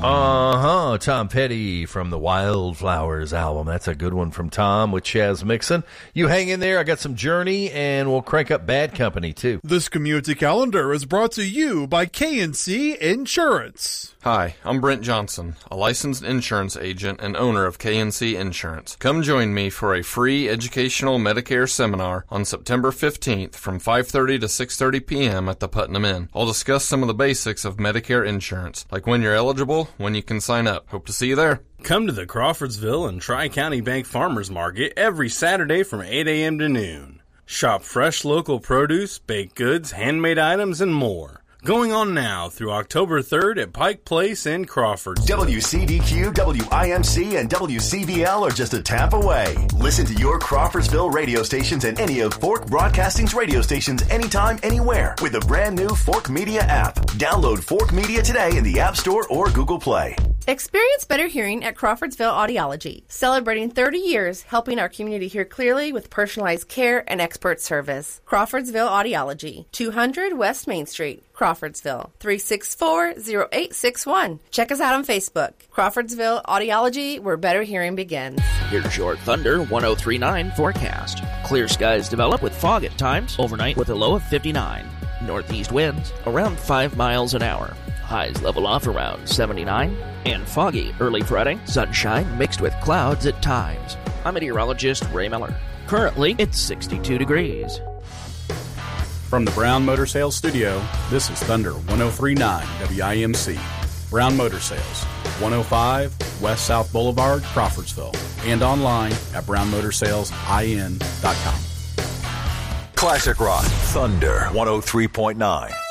Tom Petty from the Wildflowers album. That's a good one from Tom with Chaz Mixon. You hang in there. I got some Journey, and we'll crank up Bad Company, too. This community calendar is brought to you by K&C Insurance. Hi, I'm Brent Johnson, a licensed insurance agent and owner of K&C Insurance. Come join me for a free educational Medicare seminar on September 15th from 5:30 to 6:30 p.m. at the Putnam Inn. I'll discuss some of the basics of Medicare insurance, like when you're eligible, when you can sign up. Hope to see you there. Come to the Crawfordsville and Tri-County Bank Farmers Market every Saturday from 8 a.m. to noon. Shop fresh local produce, baked goods, handmade items, and more. Going on now through October 3rd at Pike Place in Crawfordsville. WCDQ, WIMC, and WCVL are just a tap away. Listen to your Crawfordsville radio stations and any of Fork Broadcasting's radio stations anytime, anywhere with the brand new Fork Media app. Download Fork Media today in the App Store or Google Play. Experience better hearing at Crawfordsville Audiology, celebrating 30 years helping our community hear clearly with personalized care and expert service. Crawfordsville Audiology, 200 West Main Street, Crawfordsville, 364-0861. Check us out on Facebook. Crawfordsville Audiology, where better hearing begins. Here's your Thunder 1039 forecast. Clear skies develop with fog at times, overnight with a low of 59. Northeast winds around 5 miles an hour. Highs level off around 79. And foggy early Friday, sunshine mixed with clouds at times. I'm meteorologist Ray Miller. Currently, it's 62 degrees. From the Brown Motor Sales Studio, this is Thunder 1039 WIMC. Brown Motor Sales, 105 West South Boulevard, Crawfordsville, and online at brownmotorsalesIN.com. Classic Rock, Thunder 103.9.